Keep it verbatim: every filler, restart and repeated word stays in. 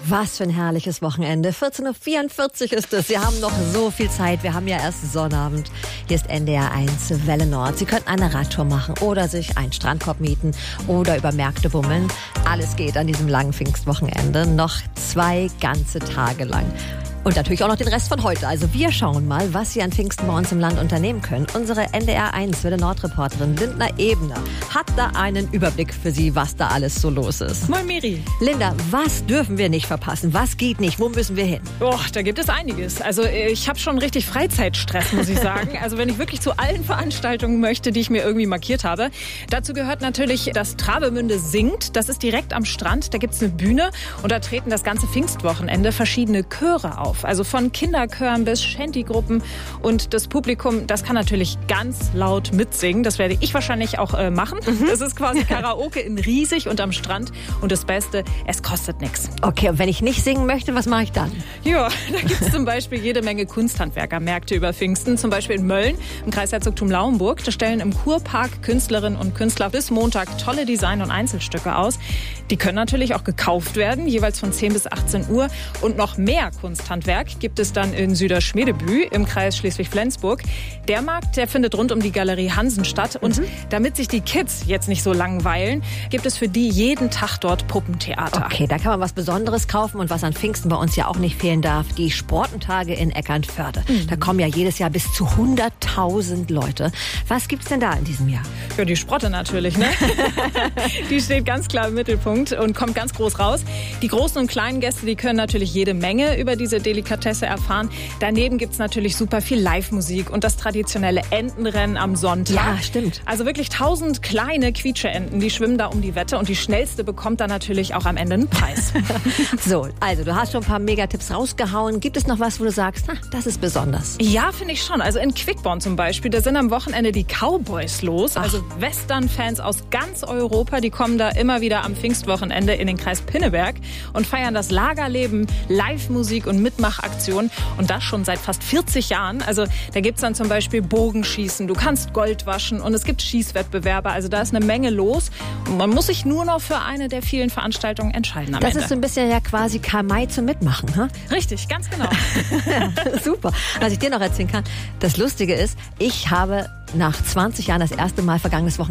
Was für ein herrliches Wochenende. vierzehn Uhr vierundvierzig ist es. Wir haben noch so viel Zeit. Wir haben ja erst Sonnabend. Hier ist N D R eins Welle Nord. Sie könnten eine Radtour machen oder sich einen Strandkorb mieten oder über Märkte bummeln. Alles geht an diesem langen Pfingstwochenende. Noch zwei ganze Tage lang. Und natürlich auch noch den Rest von heute. Also wir schauen mal, was Sie an Pfingsten bei uns im Land unternehmen können. Unsere N D R eins Welle Nord-Reporterin Lindner Ebner hat da einen Überblick für Sie, was da alles so los ist. Moin Miri. Linda, was dürfen wir nicht verpassen? Was geht nicht? Wo müssen wir hin? Boah, da gibt es einiges. Also ich habe schon richtig Freizeitstress, muss ich sagen. Also wenn ich wirklich zu allen Veranstaltungen möchte, die ich mir irgendwie markiert habe. Dazu gehört natürlich das Travemünde singt. Das ist direkt am Strand. Da gibt es eine Bühne und da treten das ganze Pfingstwochenende verschiedene Chöre auf. Also von Kinderchören bis Shanty-Gruppen. Und das Publikum, das kann natürlich ganz laut mitsingen. Das werde ich wahrscheinlich auch äh, machen. Mhm. Das ist quasi Karaoke in riesig und am Strand. Und das Beste, es kostet nichts. Okay, und wenn ich nicht singen möchte, was mache ich dann? Ja, da gibt es zum Beispiel jede Menge Kunsthandwerkermärkte über Pfingsten. Zum Beispiel in Mölln, im Kreisherzogtum Lauenburg. Da stellen im Kurpark Künstlerinnen und Künstler bis Montag tolle Design- und Einzelstücke aus. Die können natürlich auch gekauft werden, jeweils von zehn bis achtzehn Uhr. Und noch mehr Kunsthandwerk gibt es dann in Süderschmedebü im Kreis Schleswig-Flensburg. Der Markt, der findet rund um die Galerie Hansen statt. Und mhm. damit sich die Kids jetzt nicht so langweilen, gibt es für die jeden Tag dort Puppentheater. Okay, da kann man was Besonderes kaufen und was an Pfingsten bei uns ja auch nicht fehlen darf, die Sportentage in Eckernförde. Mhm. Da kommen ja jedes Jahr bis zu hunderttausend Leute. Was gibt's denn da in diesem Jahr? Ja, die Sprotte natürlich, ne? Die steht ganz klar im Mittelpunkt und kommt ganz groß raus. Die großen und kleinen Gäste, die können natürlich jede Menge über diese Delikatesse erfahren. Daneben gibt's natürlich super viel Live-Musik und das traditionelle Entenrennen am Sonntag. Ja, stimmt. Also wirklich tausend kleine Quietscheenten, die schwimmen da um die Wette und die schnellste bekommt dann natürlich auch am Ende einen Preis. So, also du hast schon ein paar Megatipps rausgehauen. Gibt es noch was, wo du sagst, na, das ist besonders? Ja, finde ich schon. Also in Quickborn zum Beispiel, da sind am Wochenende die Cowboys los. Ach. Also Western-Fans aus ganz Europa, die kommen da immer wieder am Pfingstwochenende in den Kreis Pinneberg und feiern das Lagerleben, Live-Musik und Mitmachaktionen und das schon seit fast vierzig Jahren. Also da gibt's dann zum Beispiel Bogenschießen, du kannst Gold waschen und es gibt Schießwettbewerbe. Also da ist eine Menge los und man muss sich nur noch für eine der vielen Veranstaltungen entscheiden am Das Ende. ist so ein bisschen ja quasi Karl-May zum Mitmachen, ha? Richtig, ganz genau. Ja, super. Was ich dir noch erzählen kann, das Lustige ist, ich habe nach zwanzig Jahren das erste Mal vergangenes Wochenende